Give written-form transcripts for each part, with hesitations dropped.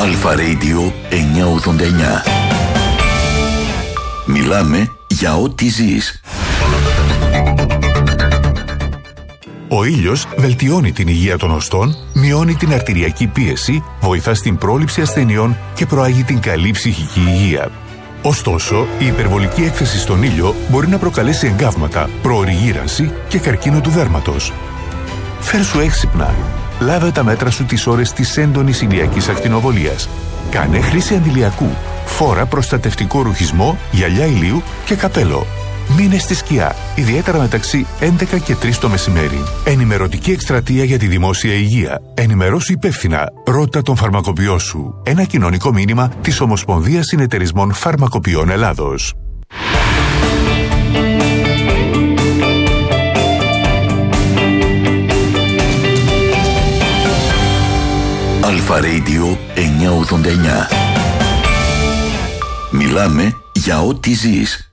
Αλφα Radio 989. Μιλάμε για ό,τι ζεις. Ο ήλιος βελτιώνει την υγεία των οστών, μειώνει την αρτηριακή πίεση, βοηθά στην πρόληψη ασθενειών και προάγει την καλή ψυχική υγεία. Ωστόσο, η υπερβολική έκθεση στον ήλιο μπορεί να προκαλέσει εγκάβματα, προωρή γύρανση και καρκίνο του δέρματος. Φέρσου έξυπνα. Λάβε τα μέτρα σου τις ώρες της έντονης ηλιακής ακτινοβολίας. Κάνε χρήση αντιλιακού. Φόρα προστατευτικό ρουχισμό, γυαλιά ηλίου και καπέλο. Μείνε στη σκιά, ιδιαίτερα μεταξύ 11 και 3 το μεσημέρι. Ενημερωτική εκστρατεία για τη δημόσια υγεία. Ενημερώσου υπεύθυνα. Ρώτα τον φαρμακοποιό σου. Ένα κοινωνικό μήνυμα της Ομοσπονδίας Συνεταιρισμών Φαρμακοποιών Ελλάδος. Αλφα Radio 989. Μιλάμε για ό,τι ζεις.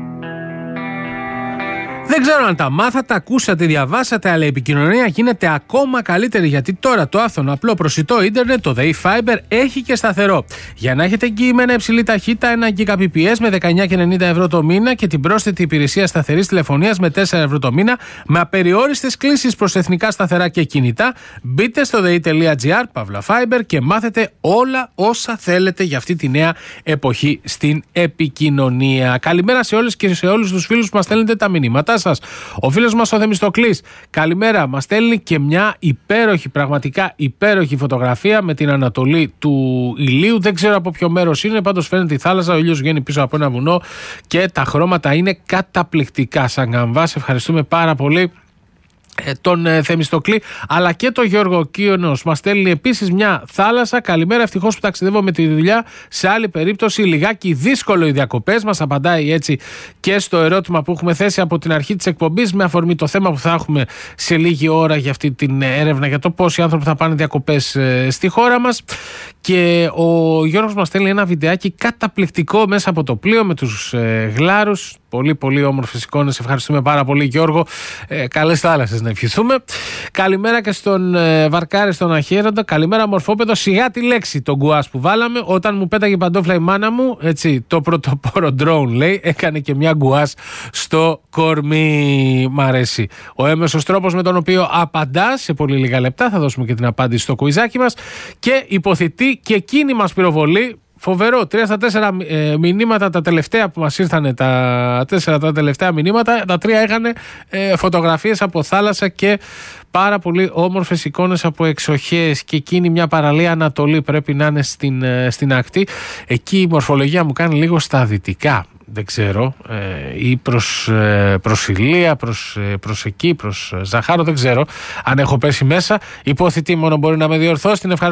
Δεν ξέρω αν τα μάθατε, ακούσατε, διαβάσατε, αλλά η επικοινωνία γίνεται ακόμα καλύτερη, γιατί τώρα το άφθονο απλό προσιτό ίντερνετ, το ΔΕΗ Fiber, έχει και σταθερό. Για να έχετε εγγυημένα υψηλή ταχύτητα, 1 Gbps με 19,90€ το μήνα και την πρόσθετη υπηρεσία σταθερής τηλεφωνίας με 4€ το μήνα, με απεριόριστες κλήσεις προς εθνικά σταθερά και κινητά, μπείτε στο dei.gr/fiber και μάθετε όλα όσα θέλετε για αυτή τη νέα εποχή στην επικοινωνία. Καλημέρα σε όλες και σε όλους τους φίλους που μας στέλνετε τα μηνύματά σας. Ο φίλος μας ο Θεμιστοκλής, καλημέρα, μας στέλνει και μια υπέροχη, πραγματικά υπέροχη φωτογραφία με την ανατολή του ηλίου. Δεν ξέρω από ποιο μέρος είναι, πάντως φαίνεται η θάλασσα, ο ήλιος βγαίνει πίσω από ένα βουνό και τα χρώματα είναι καταπληκτικά. Σαν καμβάς, ευχαριστούμε πάρα πολύ τον Θεμιστοκλή, αλλά και τον Γιώργο Κίωνος μας στέλνει επίσης μια θάλασσα. Καλημέρα, ευτυχώς που ταξιδεύω με τη δουλειά. Σε άλλη περίπτωση λιγάκι δύσκολο οι διακοπές. Μας απαντάει έτσι και στο ερώτημα που έχουμε θέσει από την αρχή της εκπομπής, με αφορμή το θέμα που θα έχουμε σε λίγη ώρα για αυτή την έρευνα για το πόσοι άνθρωποι θα πάνε διακοπές στη χώρα μας. Και ο Γιώργος μας στέλνει ένα βιντεάκι καταπληκτικό μέσα από το πλοίο με τους γλάρους. Πολύ πολύ όμορφες εικόνες. Ευχαριστούμε πάρα πολύ, Γιώργο. Καλές θάλασσες να ευχηθούμε. Καλημέρα και στον Βαρκάρη, στον Αχέροντα. Καλημέρα, μορφόπεδο. Σιγά τη λέξη τον γκουάς που βάλαμε. Όταν μου πέταγε παντόφλα η μάνα μου, έτσι, το πρωτοπόρο drone λέει, έκανε και μια γκουάς στο κορμί. Μ' αρέσει ο έμεσος τρόπος με τον οποίο απαντά. Σε πολύ λίγα λεπτά θα δώσουμε και την απάντηση στο κουιζάκι μας. Και υποθετεί και εκείνη μας πυροβολεί. Φοβερό, 3 στα 4 μηνύματα τα τελευταία που μας ήρθανε, τα 4 τα τελευταία μηνύματα, τα 3 είχαν φωτογραφίες από θάλασσα και πάρα πολύ όμορφες εικόνες από εξοχές. Και εκείνη μια παραλία Ανατολή πρέπει να είναι στην ακτή. Εκεί η μορφολογία μου κάνει λίγο στα δυτικά. Δεν ξέρω, ή προς Ηλία, προς εκεί, προς Ζαχάρο, δεν ξέρω αν έχω πέσει μέσα. Υπόθητη μόνο μπορεί να με διορθώσει. Την ευχαριστώ.